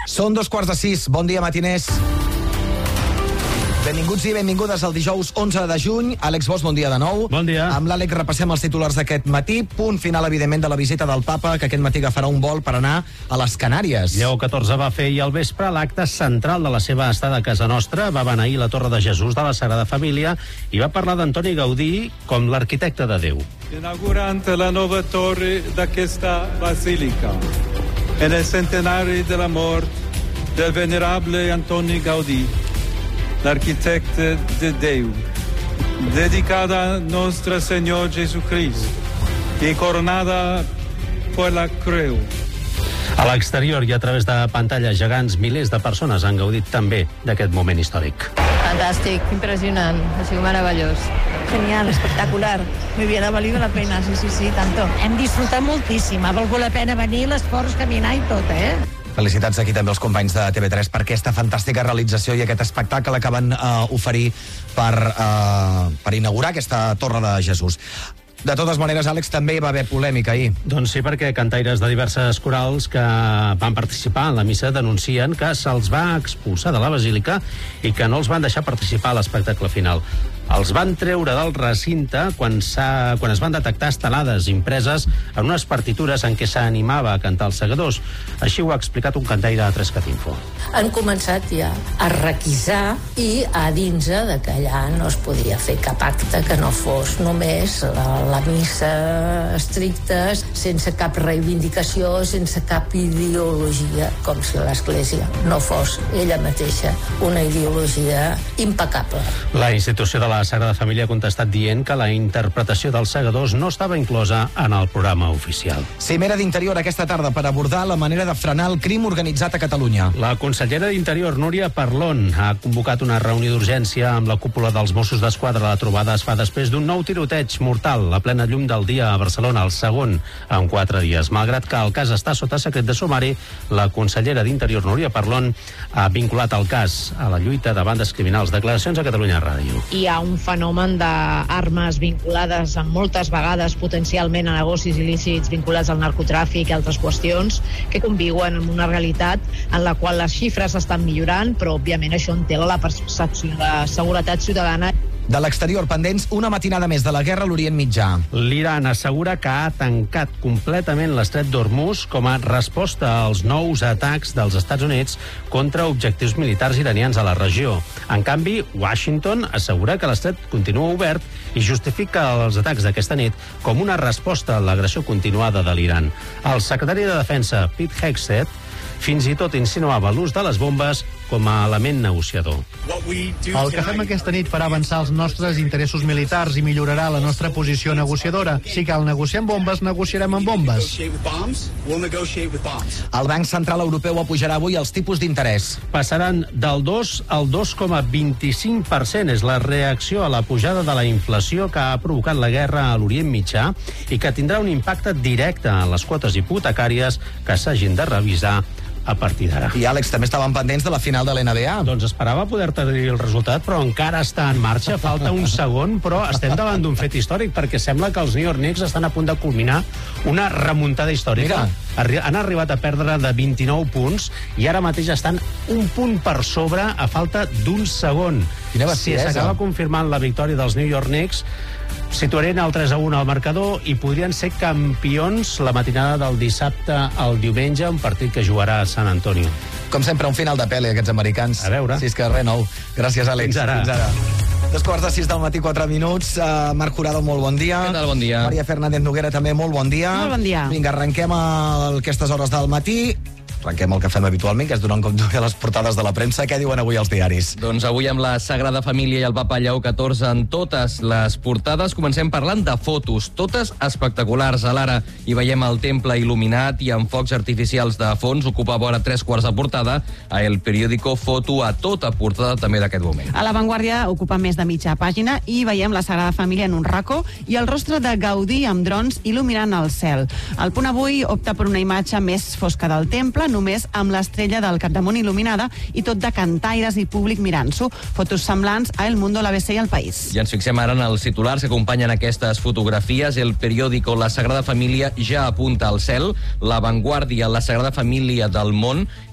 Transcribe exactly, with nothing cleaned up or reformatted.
Són dos quarts de sis. Bon dia, matiners. Benvinguts i benvingudes al dijous onze de juny. Àlex Bosch, bon dia de nou. Bon dia. Amb l'Àlex repassem els titulars d'aquest matí. Punt final, evidentment, de la visita del papa, que aquest matí agafarà un vol per anar a les Canàries. Lleó catorze va fer ahir al vespre l'acte central de la seva estada a casa nostra. Va beneir la Torre de Jesús de la Sagrada Família i va parlar d'Antoni Gaudí com l'arquitecte de Déu. Inaugurant la nova torre d'aquesta basílica, en el centenari de la mort del venerable Antoni Gaudí, l'arquitecte de Déu, dedicada a Nostre Senyor Jesucrist i coronada per la creu. A l'exterior i a través de pantalles gegants, milers de persones han gaudit també d'aquest moment històric. Fantàstic, impresionant, ha sigut meravellós. Genial, espectacular. Muy bien, ha valido la pena, sí, sí, sí, tanto. Hem disfrutat moltíssim, ha valgut la pena venir, l'esforç, caminar i tot, eh? Felicitats aquí també als companys de T V tres per aquesta fantàstica realització i aquest espectacle que van uh, oferir per, uh, per inaugurar aquesta Torre de Jesús. De totes maneres, Àlex, també hi va haver polèmica ahir. Doncs sí, perquè cantaires de diverses corals que van participar en la missa denuncien que se'ls va expulsar de la basílica i que no els van deixar participar a l'espectacle final. Els van treure del recinte quan, quan es van detectar estelades impreses en unes partitures en què s'animava a cantar els segadors. Així ho ha explicat un cantaire a tres cat info. Han començat ja a requisar i a dins de que allà no es podia fer cap acte que no fos només la, la missa estricta, sense cap reivindicació, sense cap ideologia, com si l'Església no fos ella mateixa una ideologia impecable. La institució de la Sagrada Família ha contestat dient que la interpretació dels segadors no estava inclosa en el programa oficial. Cimera d'Interior aquesta tarda per abordar la manera de frenar el crim organitzat a Catalunya. La consellera d'Interior, Núria Parlon, ha convocat una reunió d'urgència amb la cúpula dels Mossos d'Esquadra. La trobada es fa després d'un nou tiroteig mortal a plena llum del dia a Barcelona, el segon en quatre dies. Malgrat que el cas està sota secret de sumari, la consellera d'Interior, Núria Parlon, ha vinculat el cas a la lluita davant bandes criminals. Declaracions a Catalunya Ràdio. Hi ha un fenomen d'armes vinculades amb moltes vegades potencialment a negocis il·lícits vinculats al narcotràfic i altres qüestions que conviuen amb una realitat en la qual les xifres estan millorant, però òbviament això entela la percepció de seguretat ciutadana. De l'exterior, pendents una matinada més de la guerra a l'Orient Mitjà. L'Iran assegura que ha tancat completament l'estret d'Hormuz com a resposta als nous atacs dels Estats Units contra objectius militars iranians a la regió. En canvi, Washington assegura que l'estret continua obert i justifica els atacs d'aquesta nit com una resposta a l'agressió continuada de l'Iran. El secretari de Defensa, Pete Hegseth, fins i tot insinuava l'ús de les bombes com a element negociador. El que fem aquesta nit farà avançar els nostres interessos militars i millorarà la nostra posició negociadora. Si cal negociar amb bombes, negociarem amb bombes. El Banc Central Europeu apujarà avui els tipus d'interès. Passaran del dos al dos coma vint-i-cinc per cent. És la reacció a la pujada de la inflació que ha provocat la guerra a l'Orient Mitjà i que tindrà un impacte directe en les quotes hipotecàries que s'hagin de revisar a partir d'ara. I, Àlex, també estaven pendents de la final de l'N B A. Doncs esperava poder-te dir el resultat, però encara està en marxa, falta un segon, però estem davant d'un fet històric, perquè sembla que els New York Knicks estan a punt de culminar una remuntada històrica. Mira. Han arribat a perdre de vint-i-nou punts i ara mateix estan un punt per sobre a falta d'un segon. Si s'acaba confirmant la victòria dels New York Knicks, situarien el tres a un al marcador i podrien ser campions la matinada del dissabte al diumenge, un partit que jugarà a San Antonio. Com sempre, un final de pel·li, aquests americans. A veure. Si és que res nou. Gràcies, Àlex. Fins ara. Fins ara. Dos quarts de sis del matí, quatre minuts. Uh, Marc Jurado, molt bon dia. Què tal, bon dia. Maria Fernández Noguera, també molt bon dia. Molt bon dia. Vinga, arrenquem a aquestes hores del matí. Arrenquem el que fem habitualment, que és donar un cop d'ull a les portades de la premsa. Què diuen avui els diaris? Doncs avui amb la Sagrada Família i el papa Lleó catorze en totes les portades. Comencem parlant de fotos, totes espectaculars. A l'Ara hi veiem el temple il·luminat i amb focs artificials de fons. Ocupa vora tres quarts de portada. A El Periódico, foto a tota portada també d'aquest moment. A La Vanguardia ocupa més de mitja pàgina i veiem la Sagrada Família en un racó i el rostre de Gaudí amb drons il·luminant el cel. El Punt Avui opta per una imatge més fosca del temple, només amb l'estrella del capdamunt il·luminada i tot de cantaires i públic mirant-s'ho. Fotos semblants a El Mundo, l'A B C i El País. I ens fixem ara en els titulars que acompanyen aquestes fotografies. El Periódico, la Sagrada Família ja apunta al cel. La Vanguardia, la Sagrada Família del món.